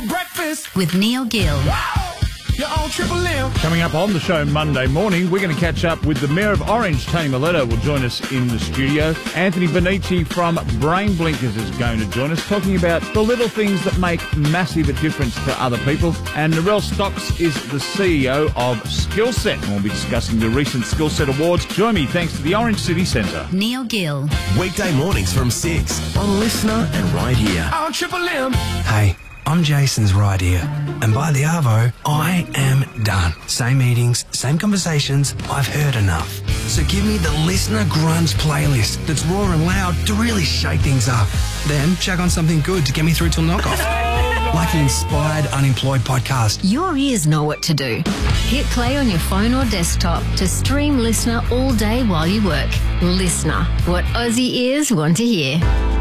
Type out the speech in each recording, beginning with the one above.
breakfast with Neil Gill. You're on Triple M. Coming up on the show Monday morning, we're going to catch up with the Mayor of Orange, Tony Miletto, will join us in the studio. Anthony Bonici from Brain Blinkers is going to join us, talking about the little things that make massive a difference to other people. And Narelle Stocks is the CEO of Skillset, and we'll be discussing the recent Skillset Awards. Join me thanks to the Orange City Centre. Neil Gill. Weekday mornings from 6 on Listener and right here. On Triple M. Hey, I'm Jason's right here, and by the Arvo, I am done. Same meetings, same conversations, I've heard enough. So give me the Listener Grunge playlist that's raw and loud to really shake things up. Then chuck on something good to get me through till knockoff. Like an inspired unemployed podcast. Your ears know what to do. Hit play on your phone or desktop to stream Listener all day while you work. Listener, what Aussie ears want to hear.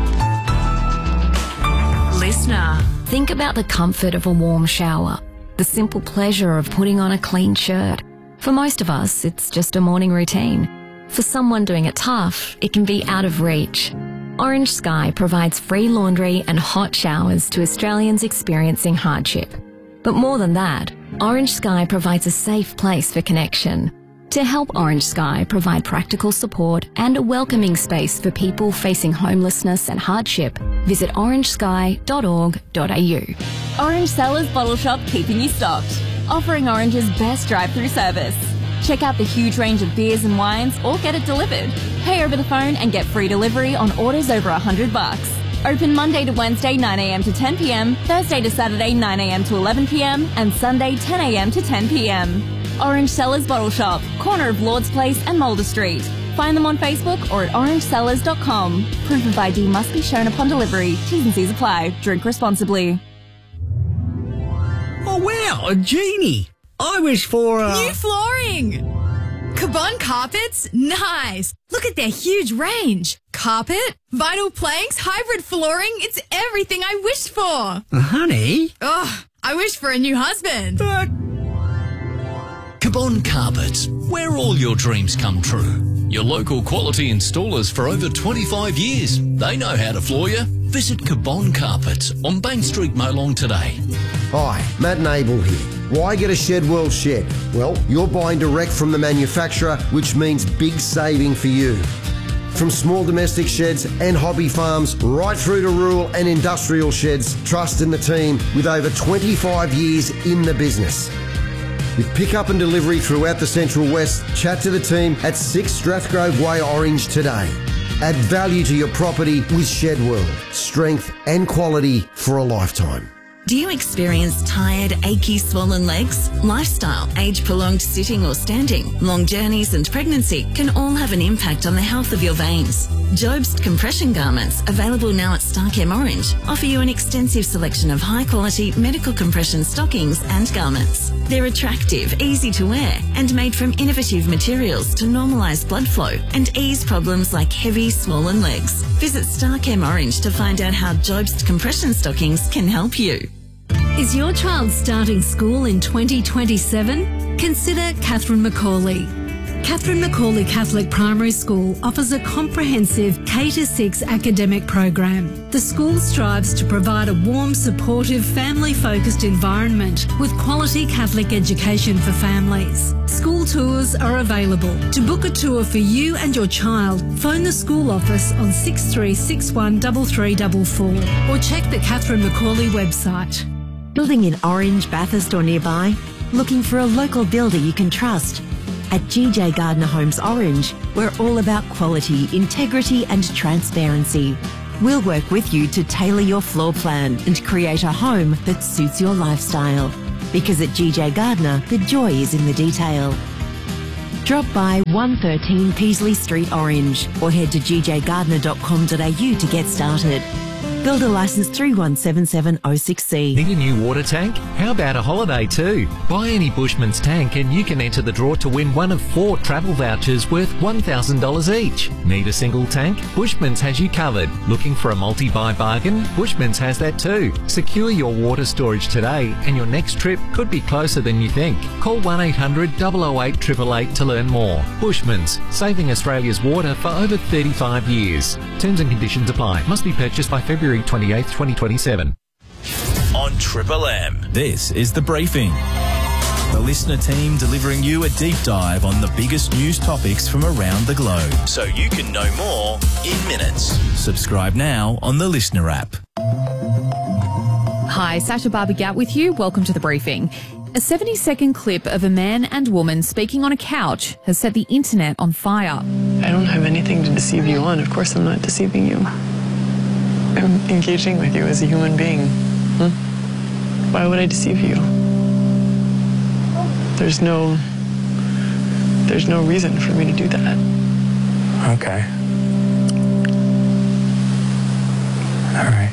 Listener. Think about the comfort of a warm shower, the simple pleasure of putting on a clean shirt. For most of us, it's just a morning routine. For someone doing it tough, it can be out of reach. Orange Sky provides free laundry and hot showers to Australians experiencing hardship. But more than that, Orange Sky provides a safe place for connection. To help Orange Sky provide practical support and a welcoming space for people facing homelessness and hardship, visit orangesky.org.au. Orange Cellars Bottle Shop, keeping you stocked. Offering Orange's best drive-through service. Check out the huge range of beers and wines or get it delivered. Pay over the phone and get free delivery on orders over $100. Open Monday to Wednesday 9 a.m. to 10 p.m, Thursday to Saturday 9 a.m. to 11 p.m, and Sunday 10 a.m. to 10 p.m. Orange Cellars Bottle Shop, corner of Lords Place and Mulder Street. Find them on Facebook or at orangecellars.com. Proof of ID must be shown upon delivery. T's and C's apply. Drink responsibly. Oh wow, a genie. I wish for new flooring. Cabon Carpets? Nice. Look at their huge range. Carpet, vinyl planks, hybrid flooring. It's everything I wished for. Honey? Oh, I wish for a new husband. But Cabon Carpets, where all your dreams come true. Your local quality installers for over 25 years. They know how to floor you. Visit Cabon Carpets on Bank Street, Molong today. Hi, Matt and Abel here. Why get a Shed World shed? Well, you're buying direct from the manufacturer, which means big saving for you. From small domestic sheds and hobby farms right through to rural and industrial sheds, trust in the team with over 25 years in the business. With pickup and delivery throughout the Central West, chat to the team at 6 Strathgrove Way, Orange today. Add value to your property with Shed World. Strength and quality for a lifetime. Do you experience tired, achy, swollen legs? Lifestyle, age-prolonged sitting or standing, long journeys and pregnancy can all have an impact on the health of your veins. Jobst compression garments, available now at Starchem Orange, offer you an extensive selection of high-quality medical compression stockings and garments. They're attractive, easy to wear, and made from innovative materials to normalise blood flow and ease problems like heavy, swollen legs. Visit Starchem Orange to find out how Jobst compression stockings can help you. Is your child starting school in 2027? Consider Catherine Macaulay. Catherine Macaulay Catholic Primary School offers a comprehensive K-6 academic program. The school strives to provide a warm, supportive, family-focused environment with quality Catholic education for families. School tours are available. To book a tour for you and your child, phone the school office on 6361 3344 or check the Catherine Macaulay website. Building in Orange, Bathurst or nearby? Looking for a local builder you can trust? At GJ Gardner Homes Orange, we're all about quality, integrity and transparency. We'll work with you to tailor your floor plan and create a home that suits your lifestyle. Because at GJ Gardner, the joy is in the detail. Drop by 113 Peasley Street Orange or head to gjgardner.com.au to get started. Builder licence 317706C. Need a new water tank? How about a holiday too? Buy any Bushman's tank and you can enter the draw to win one of 4 travel vouchers worth $1,000 each. Need a single tank? Bushman's has you covered. Looking for a multi-buy bargain? Bushman's has that too. Secure your water storage today and your next trip could be closer than you think. Call 1800 008 888 to learn more. Bushman's, saving Australia's water for over 35 years. Terms and conditions apply. Must be purchased by February 28, 2027. On on Triple M. This is The Briefing. The listener team delivering you a deep dive on the biggest news topics from around the globe, so you can know more in minutes. Subscribe now on the Listener app. Hi, Sasha Barbagat with you. Welcome to The Briefing. A 70-second clip of a man and woman speaking on a couch has set the internet on fire. I don't have anything to deceive you on. Of course I'm not deceiving you. I'm engaging with you as a human being. Why would I deceive you? There's no reason for me to do that. Okay. All right.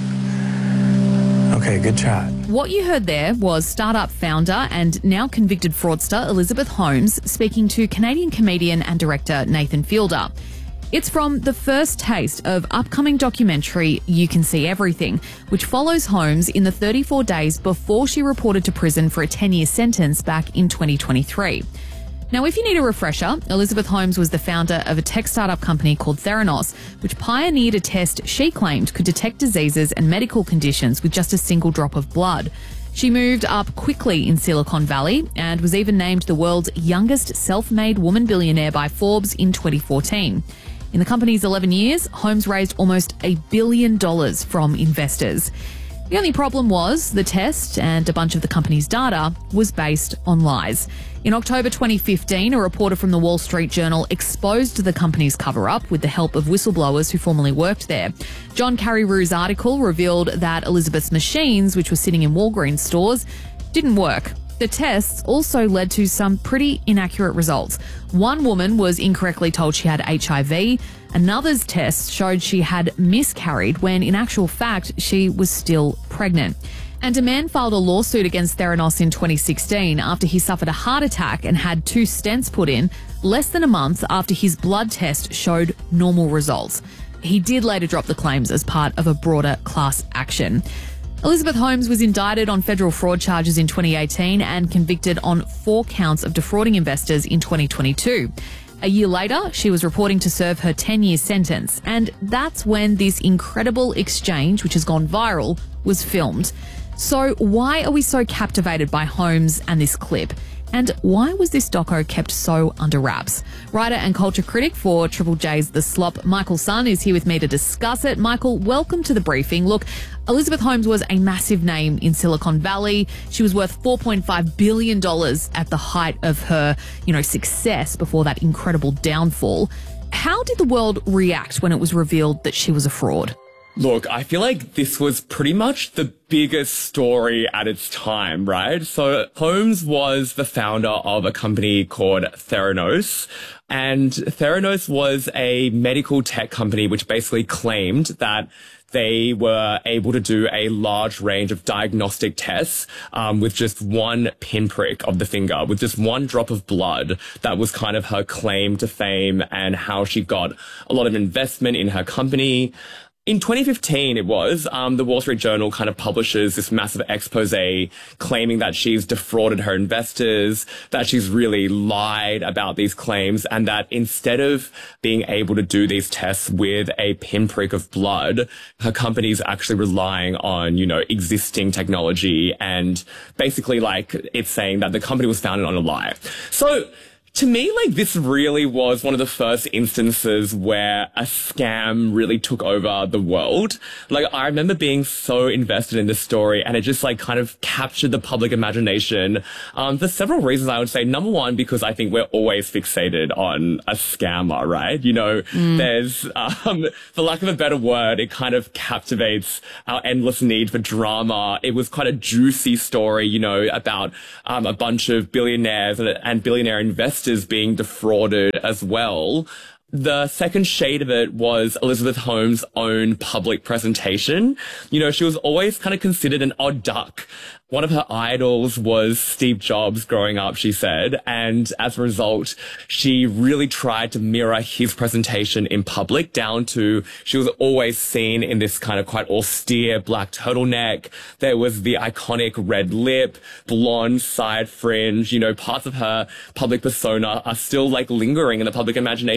Okay, good chat. What you heard there was startup founder and now convicted fraudster Elizabeth Holmes speaking to Canadian comedian and director Nathan Fielder. It's from the first taste of upcoming documentary You Can See Everything, which follows Holmes in the 34 days before she reported to prison for a 10-year sentence back in 2023. Now, if you need a refresher, Elizabeth Holmes was the founder of a tech startup company called Theranos, which pioneered a test she claimed could detect diseases and medical conditions with just a single drop of blood. She moved up quickly in Silicon Valley and was even named the world's youngest self-made woman billionaire by Forbes in 2014. In the company's 11 years, Holmes raised almost $1 billion from investors. The only problem was the test and a bunch of the company's data was based on lies. In October 2015, a reporter from the Wall Street Journal exposed the company's cover-up with the help of whistleblowers who formerly worked there. John Carreyrou's article revealed that Elizabeth's machines, which were sitting in Walgreens stores, didn't work. The tests also led to some pretty inaccurate results. One woman was incorrectly told she had HIV. Another's test showed she had miscarried when, in actual fact, she was still pregnant. And a man filed a lawsuit against Theranos in 2016 after he suffered a heart attack and had 2 stents put in less than a month after his blood test showed normal results. He did later drop the claims as part of a broader class action. Elizabeth Holmes was indicted on federal fraud charges in 2018 and convicted on 4 counts of defrauding investors in 2022. A year later, she was reporting to serve her 10-year sentence, and that's when this incredible exchange, which has gone viral, was filmed. So why are we so captivated by Holmes and this clip? And why was this doco kept so under wraps? Writer and culture critic for Triple J's The Slop, Michael Sun, is here with me to discuss it. Michael, welcome to The Briefing. Look, Elizabeth Holmes was a massive name in Silicon Valley. She was worth $4.5 billion at the height of her, success before that incredible downfall. How did the world react when it was revealed that she was a fraud? Look, I feel like this was pretty much the biggest story at its time, right? So Holmes was the founder of a company called Theranos, and Theranos was a medical tech company which basically claimed that they were able to do a large range of diagnostic tests with just one pinprick of the finger, with just one drop of blood. That was kind of her claim to fame and how she got a lot of investment in her company. In 2015, it was, the Wall Street Journal kind of publishes this massive expose claiming that she's defrauded her investors, that she's really lied about these claims, and that instead of being able to do these tests with a pinprick of blood, her company's actually relying on, existing technology, and basically it's saying that the company was founded on a lie. So to me, this really was one of the first instances where a scam really took over the world. I remember being so invested in this story, and it just kind of captured the public imagination for several reasons. I would say, number one, because I think we're always fixated on a scammer, right? There's, for lack of a better word, it kind of captivates our endless need for drama. It was quite a juicy story, about a bunch of billionaires and billionaire investors being defrauded as well. The second shade of it was Elizabeth Holmes' own public presentation. She was always kind of considered an odd duck. One of her idols was Steve Jobs growing up, she said, and as a result, she really tried to mirror his presentation in public, down to she was always seen in this kind of quite austere black turtleneck. There was the iconic red lip, blonde side fringe, parts of her public persona are still lingering in the public imagination. And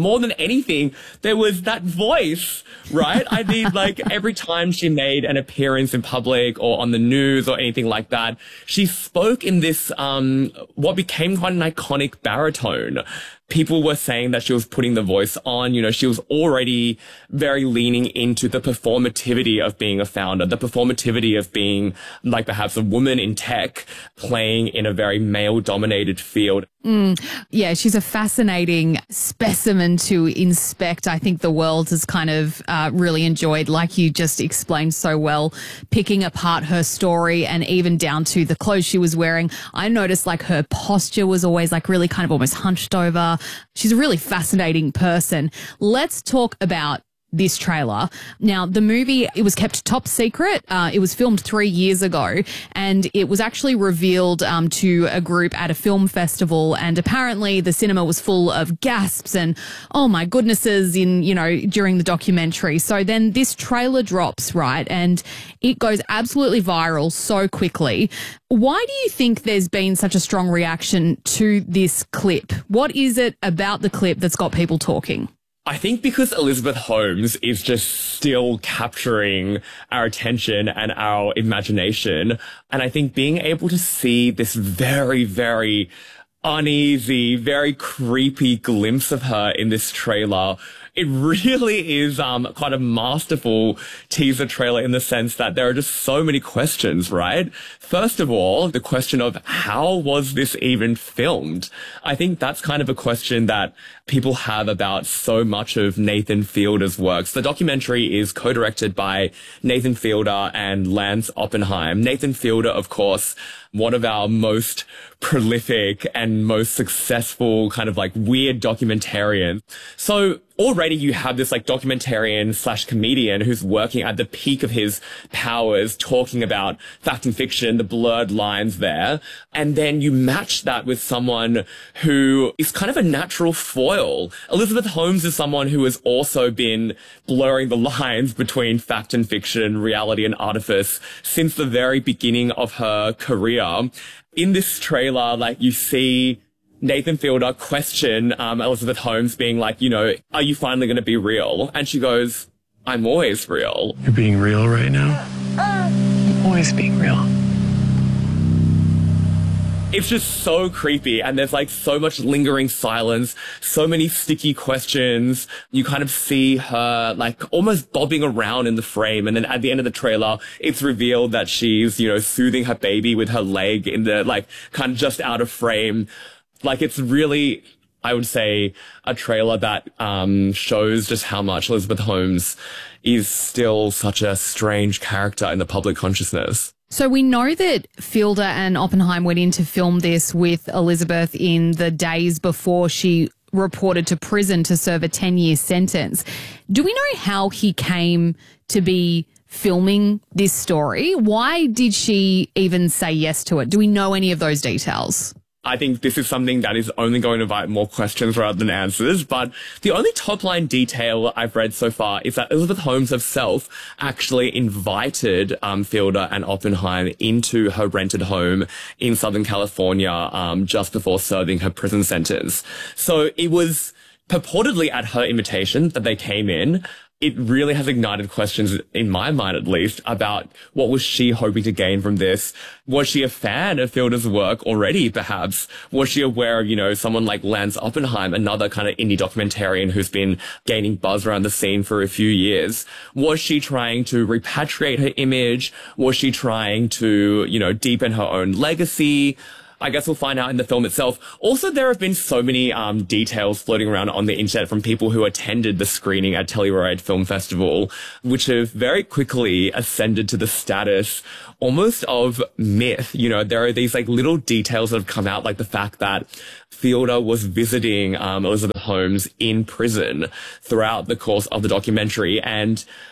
more than anything, there was that voice, right? I mean, like, every time she made an appearance in public or on the news or anything like that, she spoke in this, what became quite an iconic baritone. People were saying that she was putting the voice on, you know, she was already very leaning into the performativity of being a founder, the performativity of being, like, perhaps a woman in tech playing in a very male-dominated field. Yeah, she's a fascinating specimen to inspect. I think the world has kind of really enjoyed, like you just explained so well, picking apart her story and even down to the clothes she was wearing. I noticed like her posture was always like really kind of almost hunched over. She's a really fascinating person. Let's talk about this trailer. Now, the movie, it was kept top secret. It was filmed 3 years ago, and it was actually revealed to a group at a film festival, and apparently the cinema was full of gasps and, oh my goodnesses, during the documentary. So then this trailer drops, right, and it goes absolutely viral so quickly. Why do you think there's been such a strong reaction to this clip? What is it about the clip that's got people talking? I think because Elizabeth Holmes is just still capturing our attention and our imagination. And I think being able to see this very, very uneasy, very creepy glimpse of her in this trailer, it really is quite a masterful teaser trailer in the sense that there are just so many questions, right? First of all, the question of how was this even filmed? I think that's kind of a question that people have about so much of Nathan Fielder's works. The documentary is co-directed by Nathan Fielder and Lance Oppenheim. Nathan Fielder, of course, one of our most prolific and most successful kind of like weird documentarians. So already you have this like documentarian / comedian who's working at the peak of his powers, talking about fact and fiction, the blurred lines there. And then you match that with someone who is kind of a natural foil. Elizabeth Holmes is someone who has also been blurring the lines between fact and fiction, reality and artifice since the very beginning of her career. In this trailer, like, you see Nathan Fielder question Elizabeth Holmes being like, are you finally going to be real? And she goes, I'm always real. You're being real right now? I'm always being real. It's just so creepy, and there's like so much lingering silence, so many sticky questions. You kind of see her like almost bobbing around in the frame, and then at the end of the trailer, it's revealed that she's, soothing her baby with her leg in the like kind of just out of frame. Like, it's really, I would say, a trailer that shows just how much Elizabeth Holmes is still such a strange character in the public consciousness. So we know that Fielder and Oppenheim went in to film this with Elizabeth in the days before she reported to prison to serve a 10-year sentence. Do we know how he came to be filming this story? Why did she even say yes to it? Do we know any of those details? I think this is something that is only going to invite more questions rather than answers, but the only top-line detail I've read so far is that Elizabeth Holmes herself actually invited Fielder and Oppenheim into her rented home in Southern California just before serving her prison sentence. So it was purportedly at her invitation that they came in. It really has ignited questions, in my mind at least, about what was she hoping to gain from this? Was she a fan of Fielder's work already, perhaps? Was she aware of, someone like Lance Oppenheim, another kind of indie documentarian who's been gaining buzz around the scene for a few years? Was she trying to repatriate her image? Was she trying to, deepen her own legacy? I guess we'll find out in the film itself. Also, there have been so many details floating around on the internet from people who attended the screening at Telluride Film Festival, which have very quickly ascended to the status almost of myth. There are these like little details that have come out, like the fact that Fielder was visiting Elizabeth Holmes in prison throughout the course of the documentary, and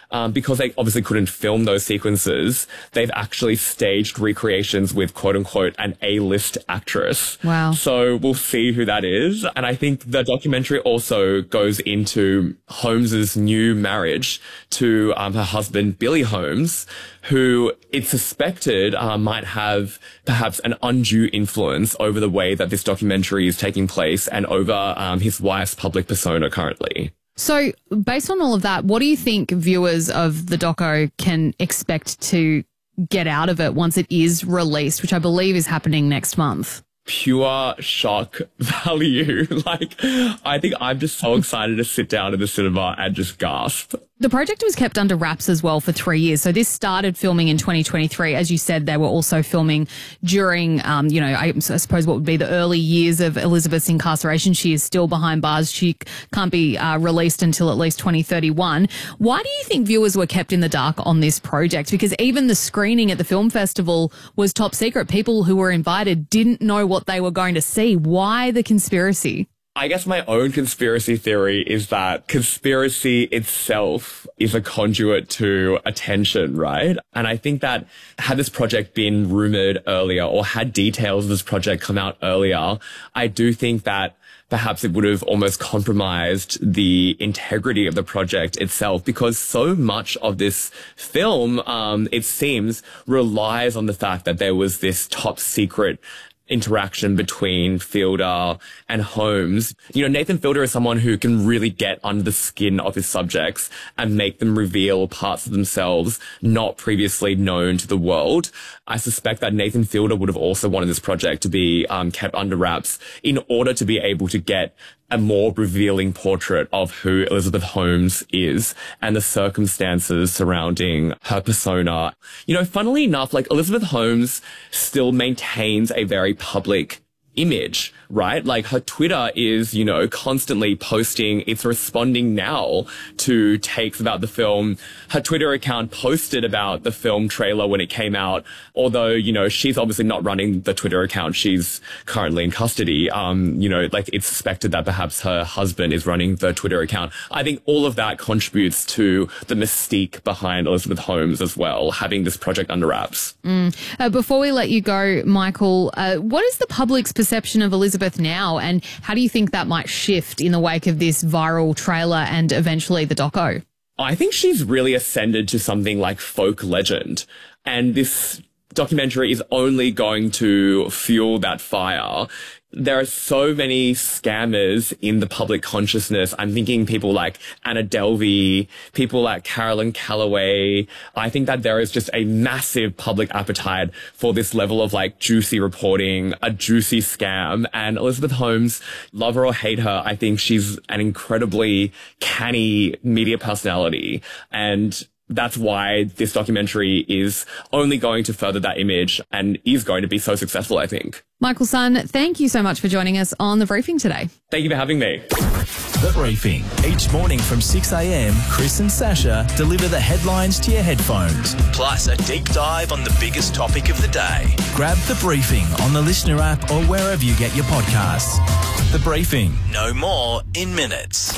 because they obviously couldn't film those sequences, they've actually staged recreations with quote unquote an A-list actress. Wow. So we'll see who that is. And I think the documentary also goes into Holmes's new marriage to her husband, Billy Holmes, who it's suspected might have perhaps an undue influence over the way that this documentary is taking place and over his wife's public persona currently. So based on all of that, what do you think viewers of the doco can expect to get out of it once it is released, which I believe is happening next month? Pure shock value. Like, I think I'm just so excited to sit down in the cinema and just gasp. The project was kept under wraps as well for 3 years. So this started filming in 2023. As you said, they were also filming during, I suppose what would be the early years of Elizabeth's incarceration. She is still behind bars. She can't be released until at least 2031. Why do you think viewers were kept in the dark on this project? Because even the screening at the film festival was top secret. People who were invited didn't know what they were going to see. Why the conspiracy? I guess my own conspiracy theory is that conspiracy itself is a conduit to attention, right? And I think that had this project been rumored earlier or had details of this project come out earlier, I do think that perhaps it would have almost compromised the integrity of the project itself, because so much of this film, it seems, relies on the fact that there was this top secret interaction between Fielder and Holmes. You know, Nathan Fielder is someone who can really get under the skin of his subjects and make them reveal parts of themselves not previously known to the world. I suspect that Nathan Fielder would have also wanted this project to be kept under wraps in order to be able to get a more revealing portrait of who Elizabeth Holmes is and the circumstances surrounding her persona. You know, funnily enough, like, Elizabeth Holmes still maintains a very public image, right? Like, her Twitter is, you know, constantly posting. It's responding now to takes about the film. Her Twitter account posted about the film trailer when it came out, although, you know, she's obviously not running the Twitter account. She's currently in custody. Like, it's suspected that perhaps her husband is running the Twitter account. I think all of that contributes to the mystique behind Elizabeth Holmes as well, having this project under wraps. Before we let you go, Michael, what is the public's perception of Elizabeth now, and how do you think that might shift in the wake of this viral trailer and eventually the doco? I think she's really ascended to something like folk legend, and this documentary is only going to fuel that fire. There are so many scammers in the public consciousness. I'm thinking people like Anna Delvey, people like Carolyn Calloway. I think that there is just a massive public appetite for this level of, like, juicy reporting, a juicy scam. And Elizabeth Holmes, love her or hate her, I think she's an incredibly canny media personality. And that's why this documentary is only going to further that image and is going to be so successful, I think. Michael Sun, thank you so much for joining us on The Briefing today. Thank you for having me. The Briefing. Each morning from 6 a.m, Chris and Sasha deliver the headlines to your headphones, plus a deep dive on the biggest topic of the day. Grab The Briefing on the Listener app or wherever you get your podcasts. The Briefing. No more in minutes.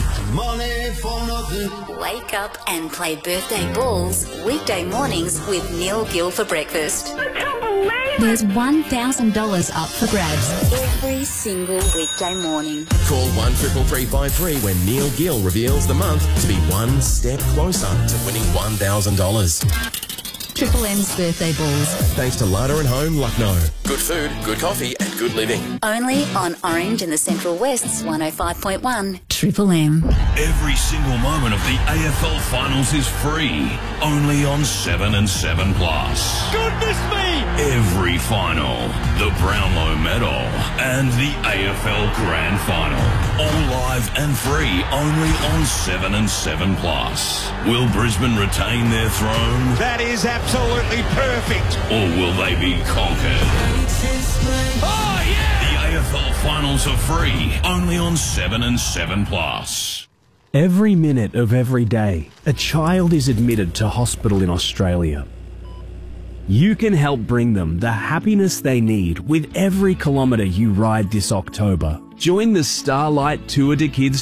Wake up and play birthday balls weekday mornings with Neil Gill for breakfast. There's $1,000 up for grabs every single weekday morning. Call 133353 when Neil Gill reveals the month to be one step closer to winning $1,000. Triple M's birthday balls. Thanks to Larder and Home, Lucknow. Good food, good coffee and good living. Only on Orange and the Central West's 105.1 Triple M. Every single moment of the AFL Finals is free. Only on 7 and 7 Plus. Goodness me! Every final, the Brownlow Medal, and the AFL Grand Final. All live and free only on 7 and 7 Plus. Will Brisbane retain their throne? That is absolutely perfect. Or will they be conquered? Oh, yeah! The AFL Finals are free only on 7 and 7 Plus. Every minute of every day, a child is admitted to hospital in Australia. You can help bring them the happiness they need with every kilometre you ride this October. Join the Starlight Tour to Kids